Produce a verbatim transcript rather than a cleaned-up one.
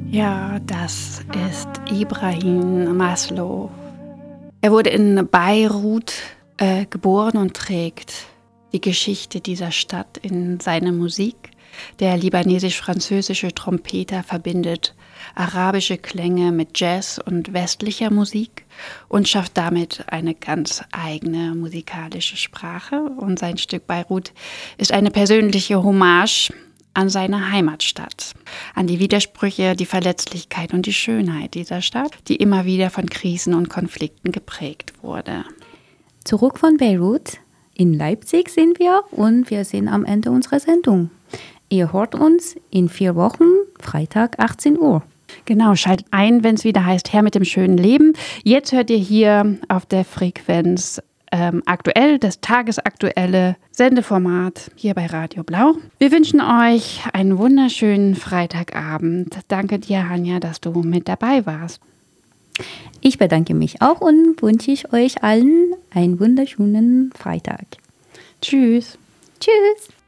Ja, das ist Ibrahim Maslow. Er wurde in Beirut äh, geboren und trägt die Geschichte dieser Stadt in seiner Musik. Der libanesisch-französische Trompeter verbindet arabische Klänge mit Jazz und westlicher Musik und schafft damit eine ganz eigene musikalische Sprache. Und sein Stück Beirut ist eine persönliche Hommage an seine Heimatstadt, an die Widersprüche, die Verletzlichkeit und die Schönheit dieser Stadt, die immer wieder von Krisen und Konflikten geprägt wurde. Zurück von Beirut. In Leipzig sind wir und wir sind am Ende unserer Sendung. Ihr hört uns in vier Wochen, Freitag, achtzehn Uhr. Genau, schaltet ein, wenn es wieder heißt, Her mit dem schönen Leben. Jetzt hört ihr hier auf der Frequenz ähm, aktuell, das tagesaktuelle Sendeformat hier bei Radio Blau. Wir wünschen euch einen wunderschönen Freitagabend. Danke dir, Hanja, dass du mit dabei warst. Ich bedanke mich auch und wünsche ich euch allen einen wunderschönen Freitag. Tschüss. Tschüss.